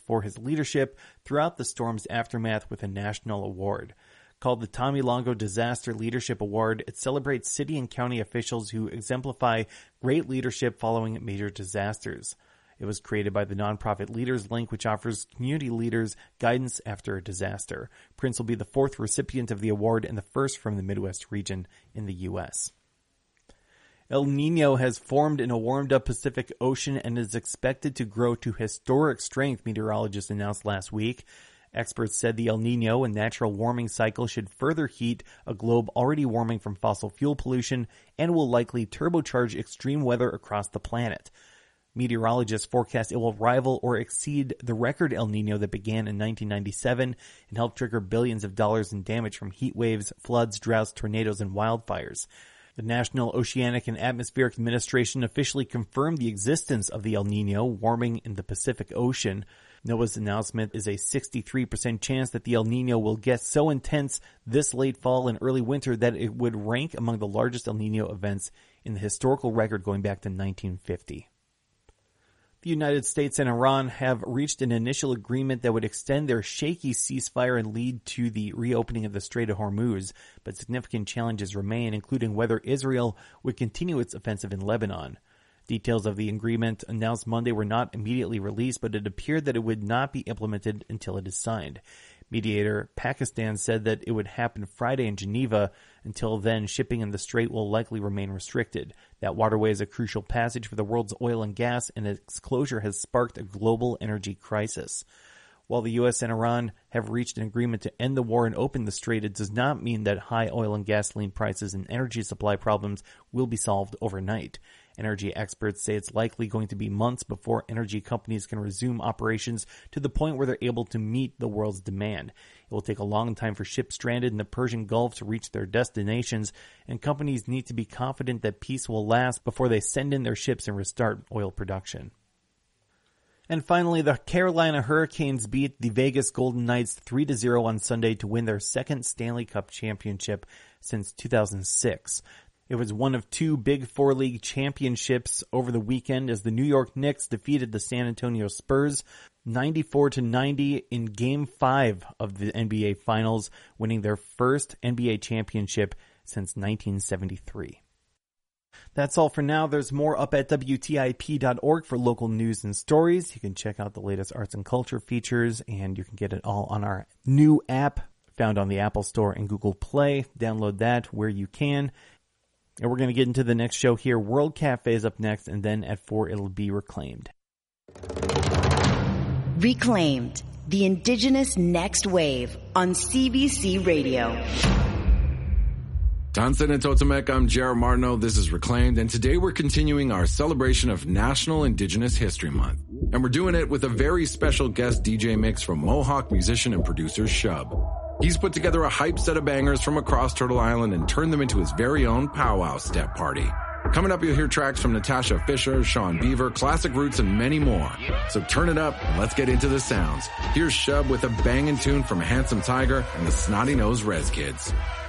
for his leadership throughout the storm's aftermath with a national award. Called the Tommy Longo Disaster Leadership Award, it celebrates city and county officials who exemplify great leadership following major disasters. It was created by the nonprofit Leaders Link, which offers community leaders guidance after a disaster. Prince will be the fourth recipient of the award and the first from the Midwest region in the U.S. El Niño has formed in a warmed-up Pacific Ocean and is expected to grow to historic strength, meteorologists announced last week. Experts said the El Niño, a natural warming cycle, should further heat a globe already warming from fossil fuel pollution and will likely turbocharge extreme weather across the planet. Meteorologists forecast it will rival or exceed the record El Niño that began in 1997 and helped trigger billions of dollars in damage from heat waves, floods, droughts, tornadoes, and wildfires. The National Oceanic and Atmospheric Administration officially confirmed the existence of the El Niño warming in the Pacific Ocean. NOAA's announcement is a 63% chance that the El Niño will get so intense this late fall and early winter that it would rank among the largest El Niño events in the historical record going back to 1950. The United States and Iran have reached an initial agreement that would extend their shaky ceasefire and lead to the reopening of the Strait of Hormuz, but significant challenges remain, including whether Israel would continue its offensive in Lebanon. Details of the agreement announced Monday were not immediately released, but it appeared that it would not be implemented until it is signed. Mediator Pakistan said that it would happen Friday in Geneva. Until then, shipping in the strait will likely remain restricted. That waterway is a crucial passage for the world's oil and gas, and its closure has sparked a global energy crisis. While the U.S. and Iran have reached an agreement to end the war and open the strait, it does not mean that high oil and gasoline prices and energy supply problems will be solved overnight. Energy experts say it's likely going to be months before energy companies can resume operations to the point where they're able to meet the world's demand. It will take a long time for ships stranded in the Persian Gulf to reach their destinations, and companies need to be confident that peace will last before they send in their ships and restart oil production. And finally, the Carolina Hurricanes beat the Vegas Golden Knights 3-0 on Sunday to win their second Stanley Cup championship since 2006. It was one of two Big Four League championships over the weekend as the New York Knicks defeated the San Antonio Spurs 94-90 in Game 5 of the NBA Finals, winning their first NBA championship since 1973. That's all for now. There's more up at WTIP.org for local news and stories. You can check out the latest arts and culture features, and you can get it all on our new app found on the Apple Store and Google Play. Download that where you can. And we're going to get into the next show here. World Cafe is up next, and then at 4 it'll be Reclaimed. Reclaimed, the Indigenous Next Wave on CBC Radio. Tansen and Totemek, I'm Jared Martineau. This is Reclaimed, and today we're continuing our celebration of National Indigenous History Month. And we're doing it with a very special guest DJ mix from Mohawk musician and producer Shub. He's put together a hype set of bangers from across Turtle Island and turned them into his very own powwow step party. Coming up, you'll hear tracks from Natasha Fisher, Sean Beaver, Classic Roots, and many more. So turn it up and let's get into the sounds. Here's Shub with a banging tune from Handsome Tiger and the Snotty Nose Rez Kids.